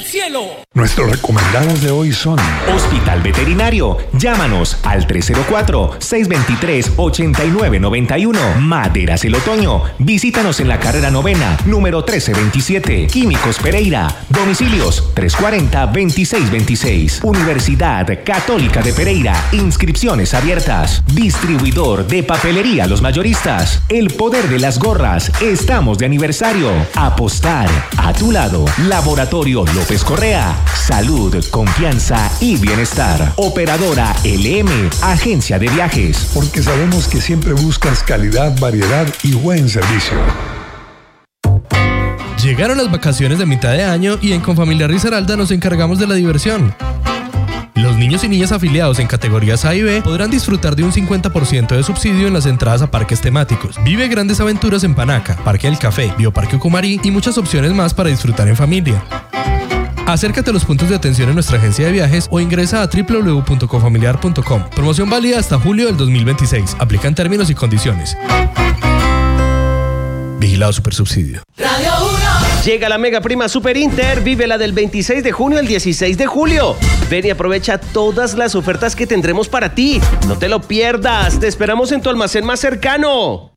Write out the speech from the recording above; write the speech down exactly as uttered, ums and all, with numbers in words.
cielo. Nuestros recomendados de hoy son Hospital Veterinario. Llámanos al tres cero cuatro, seis dos tres, ocho nueve nueve uno. Maderas El Otoño. Visítanos en la carrera novena, número trece veintisiete. Químicos Pereira. Domicilios tres cuatro cero, veintiséis veintiséis. Universidad Católica de Pereira. Inscripciones abiertas. Distribuidor de papelería Los Mayoristas. El poder de las gorras. Estamos de aniversario. Apostar a tu lado. Laboratorio López Correa. Salud, confianza y bienestar. Operadora L M. Agencia de viajes. porque sabemos que siempre buscas calidad, variedad y buen servicio. Llegaron las vacaciones de mitad de año y en Confamiliar Risaralda nos encargamos de la diversión. Los niños y niñas afiliados en categorías A y B podrán disfrutar de un cincuenta por ciento de subsidio en las entradas a parques temáticos. Vive grandes aventuras en Panaca, Parque del Café, Bioparque Ucumarí y muchas opciones más para disfrutar en familia. Acércate a los puntos de atención en nuestra agencia de viajes o ingresa a doble u doble u doble u punto confamiliar punto com. Promoción válida hasta julio del dos mil veintiséis. Aplican términos y condiciones. Vigilado Supersubsidio. Radio uno. Llega la Mega Prima Super Inter, vive la del veintiséis de junio al dieciséis de julio. Ven y aprovecha todas las ofertas que tendremos para ti. No te lo pierdas, te esperamos en tu almacén más cercano.